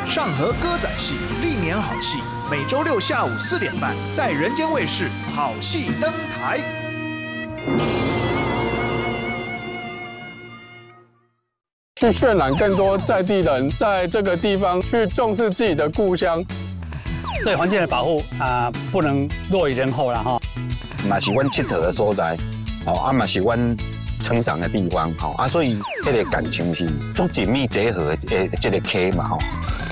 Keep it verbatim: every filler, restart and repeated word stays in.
上河歌仔戏历年好戏，每周六下午四点半在人间卫视好戏登台。 去渲染更多在地人在这个地方去重视自己的故乡， 对环境的保护啊、呃，不能落于人后了哈。 嘛是阮佚佗的所在，哦啊嘛是阮成长的地方，吼啊，所以迄个感情是足紧密结合的这个溪嘛吼。